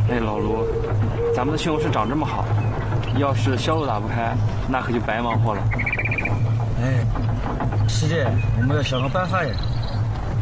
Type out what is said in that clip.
哎，老卢，咱们的西红柿长这么好，要是销路打不开，那可就白忙活了。 哎，师姐，我们要想个办法呀。